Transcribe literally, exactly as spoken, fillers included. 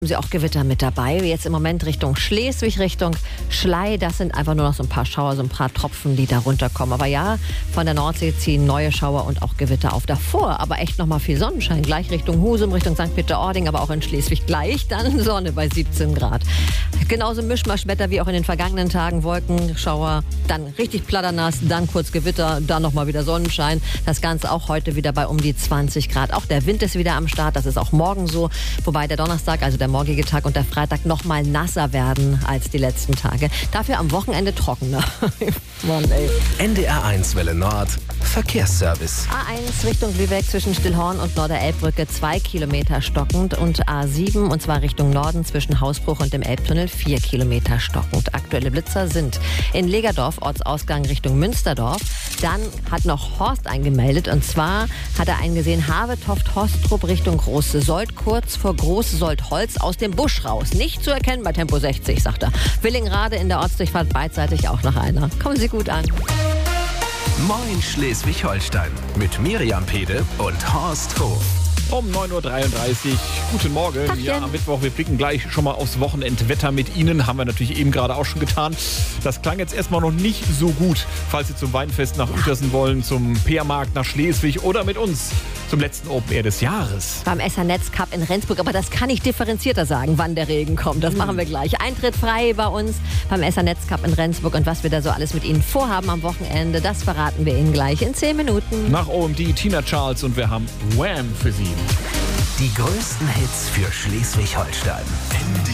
Haben Sie auch Gewitter mit dabei. Jetzt im Moment Richtung Schleswig, Richtung Schlei. Das sind einfach nur noch so ein paar Schauer, so ein paar Tropfen, die da runterkommen. Aber ja, von der Nordsee ziehen neue Schauer und auch Gewitter auf. Davor aber echt nochmal viel Sonnenschein. Gleich Richtung Husum, Richtung Sankt Peter-Ording, aber auch in Schleswig gleich dann Sonne bei siebzehn Grad. Genauso Mischmaschwetter wie auch in den vergangenen Tagen. Wolken, Schauer, dann richtig platternass, dann kurz Gewitter, dann nochmal wieder Sonnenschein. Das Ganze auch heute wieder bei um die zwanzig Grad. Auch der Wind ist wieder am Start. Das ist auch morgen so. Wobei der Donnerstag, also der morgige Tag und der Freitag noch mal nasser werden als die letzten Tage. Dafür am Wochenende trockener. Mann, ey. N D R eins Welle Nord, Verkehrsservice. A eins Richtung Lübeck zwischen Stillhorn und Norderelbbrücke zwei Kilometer stockend und A sieben und zwar Richtung Norden zwischen Hausbruch und dem Elbtunnel vier Kilometer stockend. Aktuelle Blitzer sind in Legerdorf, Ortsausgang Richtung Münsterdorf. Dann hat noch Horst eingemeldet und zwar hat er eingesehen, Havetoft-Hostrup Richtung Große Sold, kurz vor Große Sold-Holz aus dem Busch raus. Nicht zu erkennen bei Tempo sechzig, sagt er. Willingrade in der Ortsdurchfahrt beidseitig auch noch einer. Kommen Sie gut an. Moin Schleswig-Holstein mit Miriam Pede und Horst Hof. Um neun Uhr dreiunddreißig. Guten Morgen. Tagchen. Ja, am Mittwoch. Wir blicken gleich schon mal aufs Wochenendwetter mit Ihnen. Haben wir natürlich eben gerade auch schon getan. Das klang jetzt erstmal noch nicht so gut. Falls Sie zum Weinfest nach Uetersen wollen, zum Peermarkt nach Schleswig oder mit uns zum letzten Open Air des Jahres. Beim S H-Netz Cup in Rendsburg. Aber das kann ich differenzierter sagen, wann der Regen kommt. Das machen wir gleich. Eintritt frei bei uns beim S H-Netz Cup in Rendsburg. Und was wir da so alles mit Ihnen vorhaben am Wochenende, das verraten wir Ihnen gleich in zehn Minuten. Nach O M D Tina Charles und wir haben Wham für Sie. Die größten Hits für Schleswig-Holstein.